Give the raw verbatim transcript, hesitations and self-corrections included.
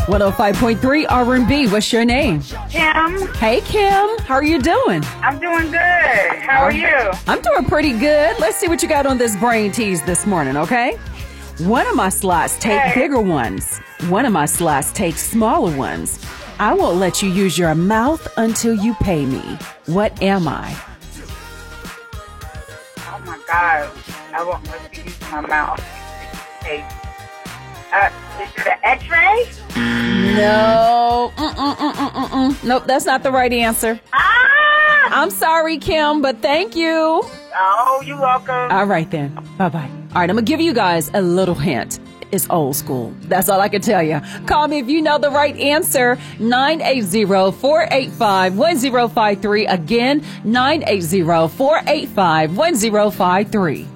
one oh five point three R and B. What's your name? Kim. Hey, Kim. How are you doing? I'm doing good. How are you? I'm doing pretty good. Let's see what you got on this brain tease this morning, okay? One of my slots take Hey. bigger ones. One of my slots take smaller ones. I won't let you use your mouth until you pay me. What am I? Oh my God. I won't let you use my mouth. Hey. Uh, is it an x-ray? No. Mm-mm-mm-mm-mm. Nope, that's not the right answer. Ah! I'm sorry, Kim, but thank you. Oh, you're welcome. All right, then. Bye-bye. All right, I'm going to give you guys a little hint. It's old school. That's all I can tell you. Call me if you know the right answer. nine eight zero, four eight five, one zero five three. Again, nine eight zero, four eight five, one zero five three.